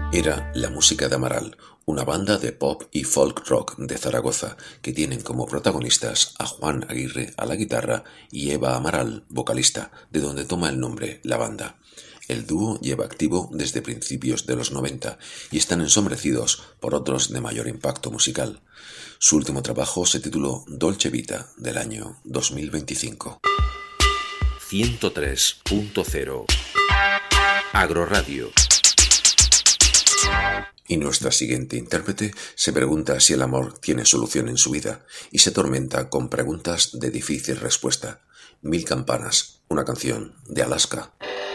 Era la música de Amaral, una banda de pop y folk rock de Zaragoza que tienen como protagonistas a Juan Aguirre a la guitarra y Eva Amaral, vocalista, de donde toma el nombre la banda. El dúo lleva activo desde principios de los 90 y están ensombrecidos por otros de mayor impacto musical. Su último trabajo se tituló Dolce Vita, del año 2025. 103.0 Agroradio. Y nuestra siguiente intérprete se pregunta si el amor tiene solución en su vida y se atormenta con preguntas de difícil respuesta. Mil campanas, una canción de Alaska.